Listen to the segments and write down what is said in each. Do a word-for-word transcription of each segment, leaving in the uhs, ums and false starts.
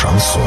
шансон.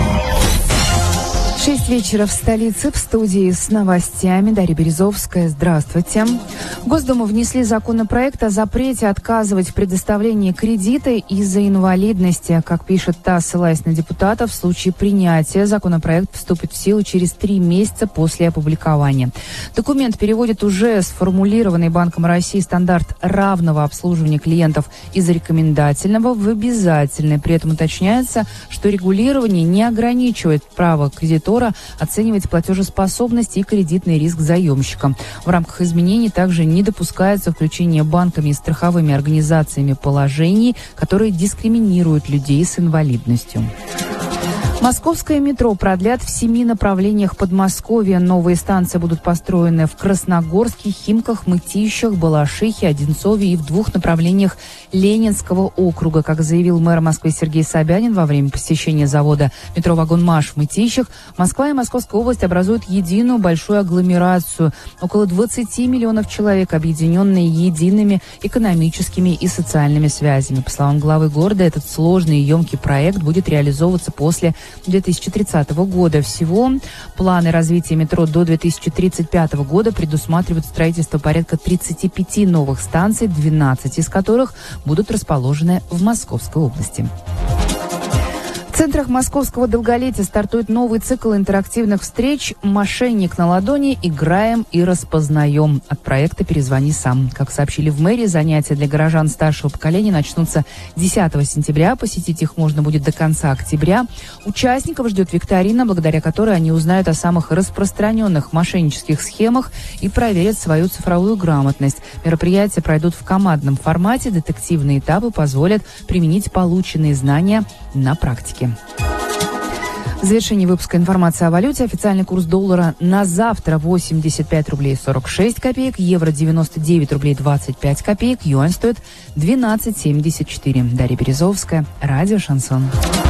Шесть вечера в столице, в студии с новостями Дарья Березовская. Здравствуйте. В Госдуму внесли законопроект о запрете отказывать в предоставлении кредита из-за инвалидности. Как пишет ТАСС, ссылаясь на депутатов, в случае принятия законопроект вступит в силу через три месяца после опубликования. Документ переводит уже сформулированный Банком России стандарт равного обслуживания клиентов из рекомендательного в обязательное. При этом уточняется, что регулирование не ограничивает право кредитора оценивать платежеспособность и кредитный риск заемщика. В рамках изменений также не допускается включение банками и страховыми организациями положений, которые дискриминируют людей с инвалидностью. Московское метро продлят в семи направлениях Подмосковья. Новые станции будут построены в Красногорске, Химках, Мытищах, Балашихе, Одинцове и в двух направлениях Ленинского округа. Как заявил мэр Москвы Сергей Собянин во время посещения завода метро «Вагонмаш» в Мытищах, Москва и Московская область образуют единую большую агломерацию. Около двадцати миллионов человек, объединенные едиными экономическими и социальными связями. По словам главы города, этот сложный и емкий проект будет реализовываться после две тысячи тридцатого года. Всего планы развития метро до две тысячи тридцать пятого года предусматривают строительство порядка тридцати пяти новых станций, двенадцать из которых будут расположены в Московской области. В центрах московского долголетия стартует новый цикл интерактивных встреч «Мошенник на ладони. Играем и распознаем» от проекта «Перезвони сам». Как сообщили в мэрии, занятия для горожан старшего поколения начнутся десятого сентября. Посетить их можно будет до конца октября. Участников ждет викторина, благодаря которой они узнают о самых распространенных мошеннических схемах и проверят свою цифровую грамотность. Мероприятия пройдут в командном формате. Детективные этапы позволят применить полученные знания на практике. В завершении выпуска информация о валюте. Официальный курс доллара на завтра восемьдесят пять рублей сорок шесть копеек, евро девяносто девять рублей двадцать пять копеек, юань стоит двенадцать семьдесят четыре. Дарья Березовская, радио «Шансон».